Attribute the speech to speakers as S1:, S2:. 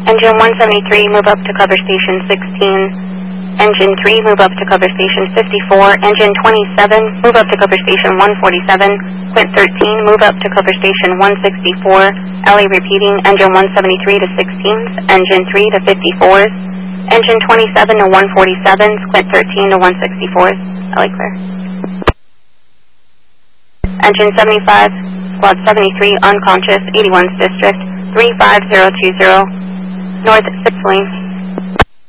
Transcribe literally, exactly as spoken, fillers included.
S1: Engine one seventy-three, move up to cover station sixteen. Engine three, move up to cover station fifty-four. Engine twenty-seven, move up to cover station one forty-seven. Quint thirteen, move up to cover station one sixty-four. L A repeating, engine one seventy-three to sixteens. Engine three to fifty-fours. Engine twenty-seven to one forty-sevens. Quint thirteen to one sixty-fours. L A clear. Engine seventy-five, squad seventy-three, unconscious, eighty-one's district, three five zero two zero, north six lane.